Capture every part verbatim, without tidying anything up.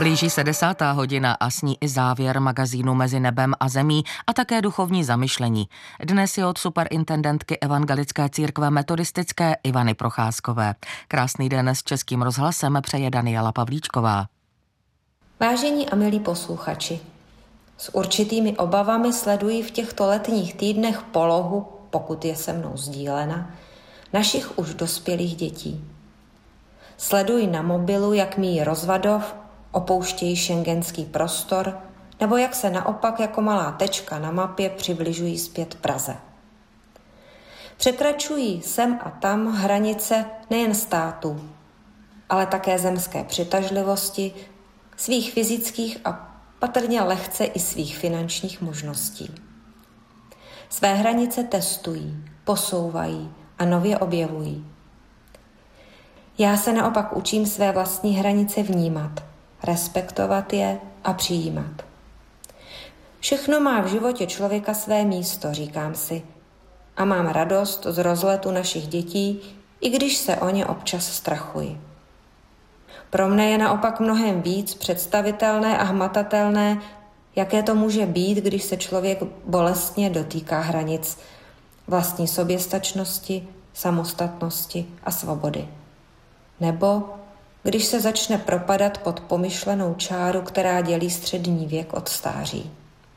Blíží se desátá hodina a s ní i závěr magazínu Mezi nebem a zemí a také duchovní zamyšlení. Dnes je od superintendentky Evangelické církve metodistické Ivany Procházkové. Krásný den s Českým rozhlasem přeje Daniela Pavlíčková. Vážení a milí posluchači, s určitými obavami sleduji v těchto letních týdnech polohu, pokud je se mnou sdílena, našich už dospělých dětí. Sleduji na mobilu, jak míjí rozvadov, opouštějí schengenský prostor, nebo jak se naopak jako malá tečka na mapě přibližují zpět Praze. Překračují sem a tam hranice nejen států, ale také zemské přitažlivosti, svých fyzických a patrně lehce i svých finančních možností. Své hranice testují, posouvají a nově objevují. Já se naopak učím své vlastní hranice vnímat, respektovat je a přijímat. Všechno má v životě člověka své místo, říkám si, a mám radost z rozletu našich dětí, i když se o ně občas strachuji. Pro mne je naopak mnohem víc představitelné a hmatatelné, jaké to může být, když se člověk bolestně dotýká hranic vlastní soběstačnosti, samostatnosti a svobody. Nebo když se začne propadat pod pomyšlenou čáru, která dělí střední věk od stáří.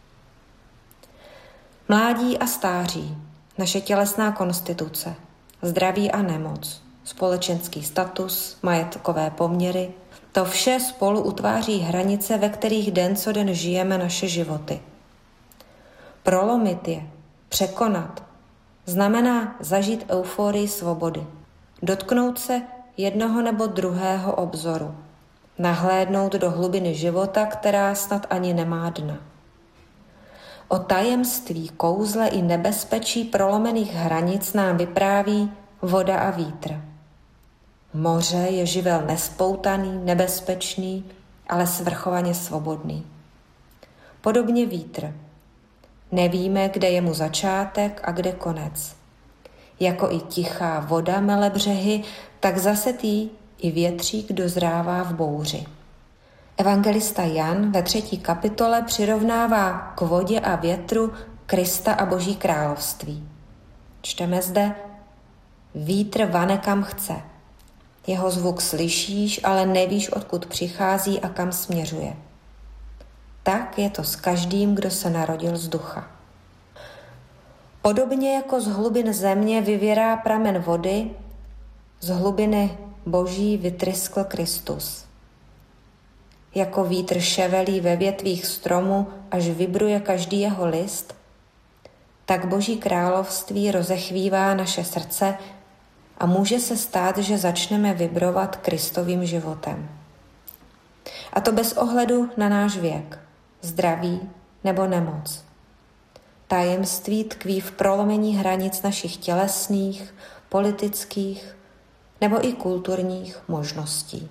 Mládí a stáří, naše tělesná konstituce, zdraví a nemoc, společenský status, majetkové poměry, to vše spolu utváří hranice, ve kterých den co den žijeme naše životy. Prolomit je, překonat, znamená zažít euforii svobody, dotknout se jednoho nebo druhého obzoru, nahlédnout do hlubiny života, která snad ani nemá dna. O tajemství, kouzle i nebezpečí prolomených hranic nám vypráví voda a vítr. Moře je živel nespoutaný, nebezpečný, ale svrchovaně svobodný. Podobně vítr. Nevíme, kde je mu začátek a kde konec. Jako i tichá voda mele břehy, tak zase tý i větřík dozrává v bouři. Evangelista Jan ve třetí kapitole přirovnává k vodě a větru Krista a Boží království. Čteme zde: vítr vane kam chce. Jeho zvuk slyšíš, ale nevíš, odkud přichází a kam směřuje. Tak je to s každým, kdo se narodil z ducha. Podobně jako z hlubin země vyvěrá pramen vody, z hlubiny Boží vytryskl Kristus. Jako vítr ševelí ve větvích stromu, až vybruje každý jeho list, tak Boží království rozechvívá naše srdce a může se stát, že začneme vibrovat Kristovým životem. A to bez ohledu na náš věk, zdraví nebo nemoc. Tajemství tkví v prolomení hranic našich tělesných, politických nebo i kulturních možností.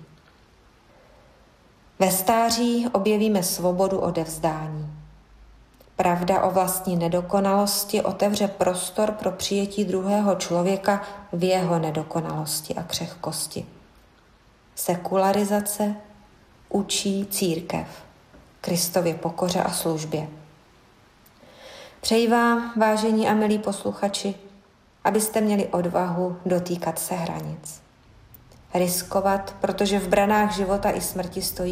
Ve stáří objevíme svobodu odevzdání. Pravda o vlastní nedokonalosti otevře prostor pro přijetí druhého člověka v jeho nedokonalosti a křehkosti. Sekularizace učí církev Kristově pokoře a službě. Přeji vám, vážení a milí posluchači, abyste měli odvahu dotýkat se hranic. Riskovat, protože v branách života i smrti stojí